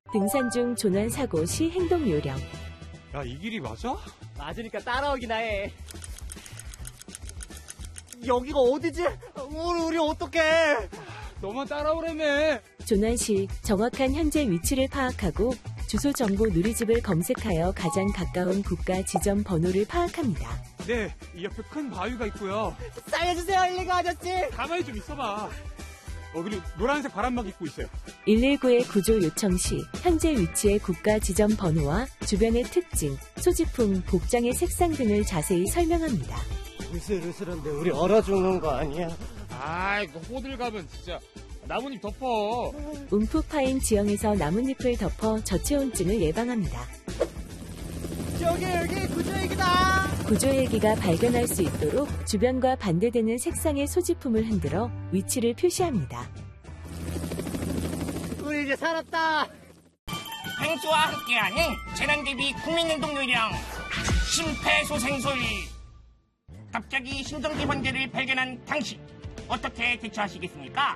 등산 중 조난 사고 시 행동 요령. 야, 이 길이 맞아? 맞으니까 따라오기나 해. 여기가 어디지? 우리 어떡해? 너만 따라오라며. 조난 시 정확한 현재 위치를 파악하고 주소 정보 누리집을 검색하여 가장 가까운 국가 지점 번호를 파악합니다. 네, 이 옆에 큰 바위가 있고요. 살려주세요, 119 아저씨. 가만히 좀 있어봐. 그리고 노란색 바람막 입고 있어요. 119에 구조 요청 시 현재 위치의 국가 지점 번호와 주변의 특징, 소지품, 복장의 색상 등을 자세히 설명합니다. 으슬으슬한데 우리 얼어 죽는 거 아니야? 아이, 그 호들갑은 진짜 나뭇잎 덮어. 움푹 파인 지형에서 나뭇잎을 덮어 저체온증을 예방합니다. 여기 구조액이다. 구조헬기가 발견할 수 있도록 주변과 반대되는 색상의 소지품을 흔들어 위치를 표시합니다. 우리 이제 살았다. 행수와 함께하는 재난대비 국민행동 요령 심폐소생술. 갑자기 심정지 환자를 발견한 당신 어떻게 대처하시겠습니까?